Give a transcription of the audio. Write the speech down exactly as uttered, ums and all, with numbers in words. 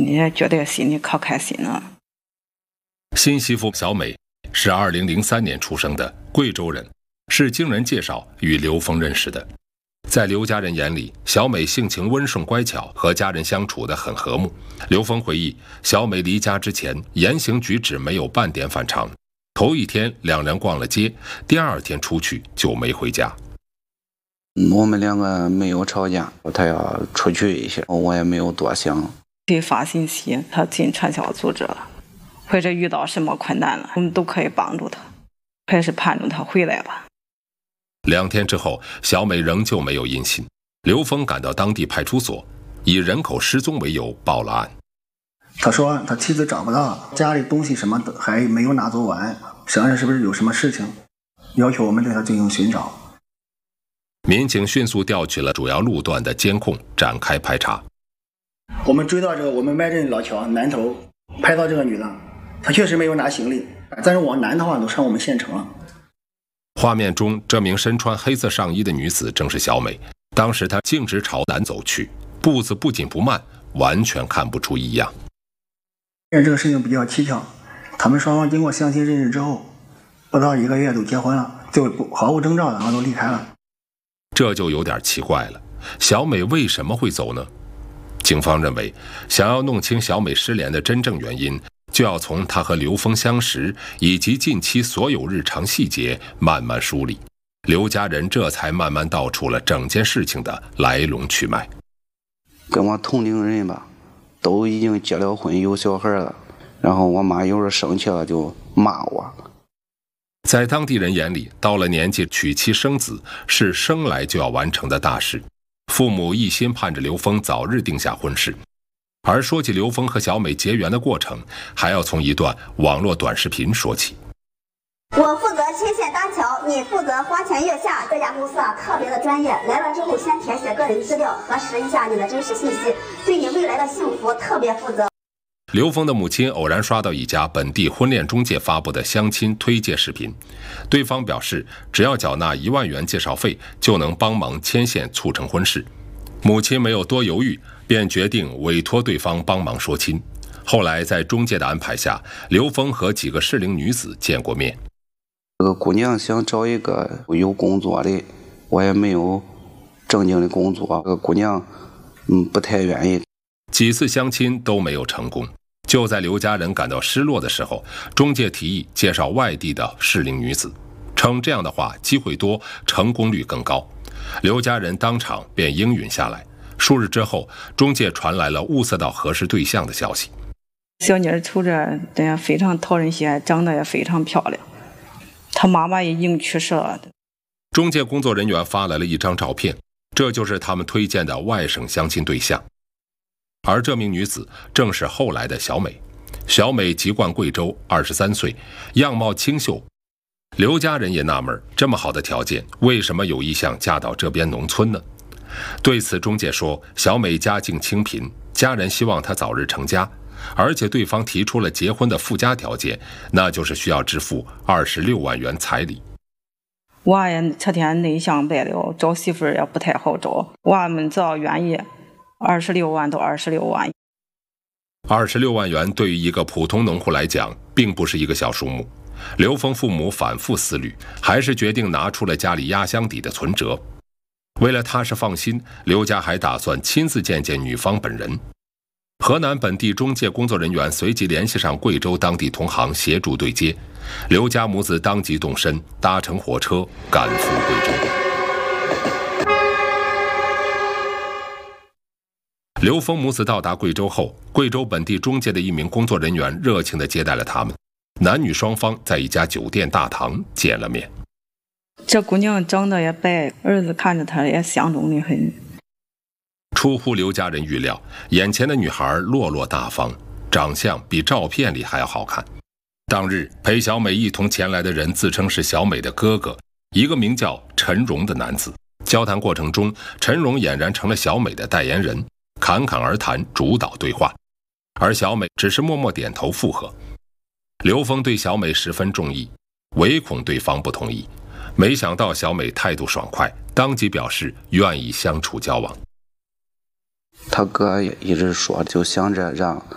你也觉得心里可开心了。 新媳妇小美是二零零三年出生的，贵州人，是经人介绍与刘峰认识的。在刘家人眼里，小美性情温顺乖巧，和家人相处得很和睦。刘峰回忆，小美离家之前言行举止没有半点反常，头一天两人逛了街，第二天出去就没回家。 我们两个没有吵架，他要出去一下，我也没有多想。 给发信息，他进传销组织了，或者遇到什么困难了，我们都可以帮助他，还是盼着他回来吧。 两天之后，小美仍旧没有音信。刘峰赶到当地派出所，以人口失踪为由报了案。 他说他妻子找不到，家里东西什么的还没有拿走完，想着是不是有什么事情，要求我们对他进行寻找。 民警迅速调取了主要路段的监控，展开排查。 我们追到这个我们麦镇老桥南头，拍到这个女的，她确实没有拿行李，但是往南的话都上我们县城了。 画面中，这名身穿黑色上衣的女子正是小美。当时她径直朝南走去，步子不紧不慢，完全看不出异样。 这个事情比较蹊跷，他们双方经过相亲认识之后，不到一个月就结婚了，就毫无征兆的然后都离开了。 这就有点奇怪了，小美为什么会走呢？警方认为，想要弄清小美失联的真正原因，就要从她和刘峰相识以及近期所有日常细节慢慢梳理。刘家人这才慢慢道出了整件事情的来龙去脉。 跟我同龄人吧，都已经结了婚有小孩了，然后我妈有时候生气了就骂我。 在当地人眼里，到了年纪娶妻生子是生来就要完成的大事，父母一心盼着刘峰早日定下婚事。而说起刘峰和小美结缘的过程，还要从一段网络短视频说起。 我负责牵线搭桥，你负责花前月下。这家公司啊特别的专业，来了之后先填写个人资料，核实一下你的真实信息，对你未来的幸福特别负责。 刘峰的母亲偶然刷到一家本地婚恋中介发布的相亲推介视频，对方表示只要缴纳一万元介绍费，就能帮忙牵线促成婚事。母亲没有多犹豫，便决定委托对方帮忙说亲。后来在中介的安排下，刘峰和几个适龄女子见过面。 这个姑娘想找一个有工作的，我也没有正经的工作，这个姑娘嗯不太愿意。 几次相亲都没有成功。就在刘家人感到失落的时候，中介提议介绍外地的适龄女子，称这样的话机会多，成功率更高。刘家人当场便应允下来。数日之后，中介传来了物色到合适对象的消息。 小妮儿瞅着对非常讨人喜爱，长得也非常漂亮，她妈妈已经去世了。 中介工作人员发来了一张照片，这就是他们推荐的外省相亲对象。而这名女子正是后来的小美。小美籍贯贵州，二十三岁，样貌清秀。刘家人也纳闷，这么好的条件，为什么有意向嫁到这边农村呢？对此，中介说，小美家境清贫，家人希望她早日成家，而且对方提出了结婚的附加条件，那就是需要支付二十六万元彩礼。 娃也这天内向外了，找媳妇也不太好找，娃们只要愿意，二十六万到二十六万。 二十六万元对于一个普通农户来讲，并不是一个小数目。刘峰父母反复思虑，还是决定拿出了家里压箱底的存折。为了踏实放心，刘家还打算亲自见见女方本人。河南本地中介工作人员随即联系上贵州当地同行协助对接，刘家母子当即动身，搭乘火车赶赴贵州。刘峰母子到达贵州后，贵州本地中介的一名工作人员热情地接待了他们，男女双方在一家酒店大堂见了面。 这姑娘长得也白，儿子看着她也相中的很。 出乎刘家人预料，眼前的女孩落落大方，长相比照片里还要好看。当日陪小美一同前来的人自称是小美的哥哥，一个名叫陈荣的男子。交谈过程中，陈荣俨然成了小美的代言人，侃侃而谈，主导对话，而小美只是默默点头附和。刘峰对小美十分中意，唯恐对方不同意。没想到小美态度爽快，当即表示愿意相处交往。 他哥也一直说，就想着让